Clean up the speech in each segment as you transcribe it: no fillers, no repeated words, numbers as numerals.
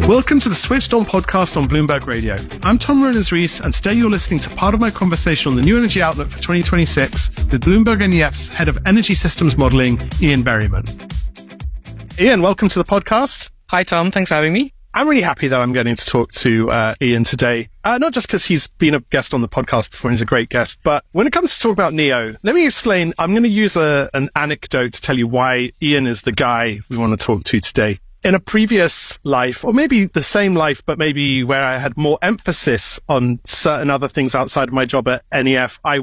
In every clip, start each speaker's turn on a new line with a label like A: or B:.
A: Welcome to the Switched On podcast on Bloomberg Radio. I'm Tom Ronas-Rees, and today you're listening to part of my conversation on the new energy outlook for 2026 with Bloomberg NEF's head of energy systems modeling, Ian Berryman. Ian, welcome to the podcast.
B: Hi, Tom. Thanks for having me.
A: I'm really happy that I'm getting to talk to Ian today. Not just because he's been a guest on the podcast before and he's a great guest, but when it comes to talk about NEO, let me explain. I'm going to use an anecdote to tell you why Ian is the guy we want to talk to today. In a previous life, or maybe the same life, but maybe where I had more emphasis on certain other things outside of my job at NEF, I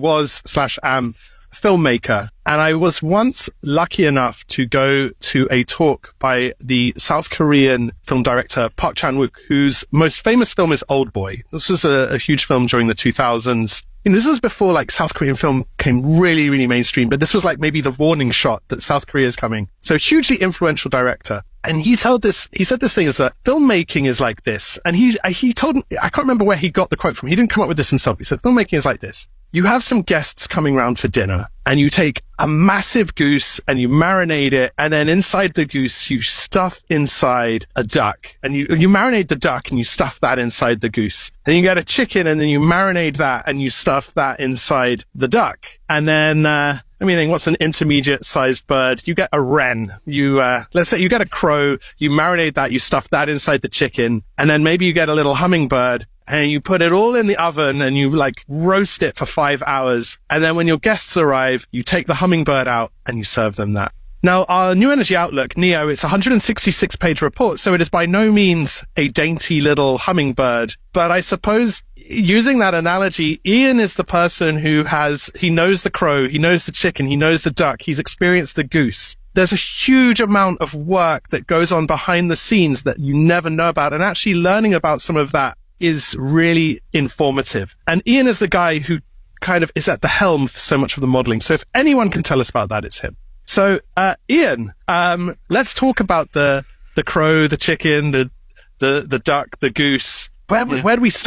A: am a filmmaker. And I was once lucky enough to go to a talk by the South Korean film director Park Chan-wook, whose most famous film is Old Boy. This was a huge film during the 2000s. And this was before South Korean film came really, really mainstream, but this was maybe the warning shot that South Korea is coming. So hugely influential director. And he said this thing is that filmmaking is like this. And he told, I can't remember where he got the quote from. He didn't come up with this himself. He said, filmmaking is like this. You have some guests coming round for dinner and you take a massive goose and you marinate it. And then inside the goose, you stuff inside a duck and you marinate the duck and you stuff that inside the goose. Then you get a chicken and then you marinate that and you stuff that inside the duck. And then, what's an intermediate sized bird? You get a wren. Let's say you get a crow, you marinate that, you stuff that inside the chicken. And then maybe you get a little hummingbird. And you put it all in the oven and you roast it for 5 hours. And then when your guests arrive, you take the hummingbird out and you serve them that. Now, our New Energy Outlook, NEO, it's a 166-page report, so it is by no means a dainty little hummingbird. But I suppose, using that analogy, Ian is the person he knows the crow, he knows the chicken, he knows the duck, he's experienced the goose. There's a huge amount of work that goes on behind the scenes that you never know about, and actually learning about some of that is really informative. And Ian is the guy who kind of is at the helm for so much of the modeling. So if anyone can tell us about that, it's him. So, Ian, let's talk about the crow, the chicken, the duck, the goose. Where do we start?